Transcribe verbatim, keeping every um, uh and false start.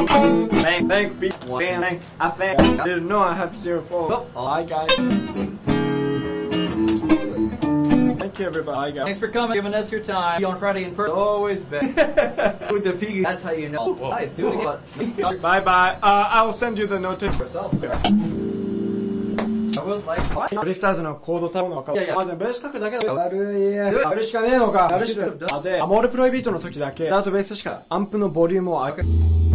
Thank, thank, people. Thank, I think I didn't know I had to zero four. Oh, Bye, guys. thank you, everybody. Bye, Thanks guys. for coming, giving us your time. On Friday in person. Always been. With the piggy, that's how you know. Whoa. Nice, do it again. Bye, bye. Uh, I'll send you the notice. Yourself. I would like. ドリフターズのコードタウンの分かる。 いやいやまあでもベース書くだけだよ。やるやるしかねえのか。やるしか。で、アモールプロイビートの時だけ、ダートベースしかアンプのボリュームを上げ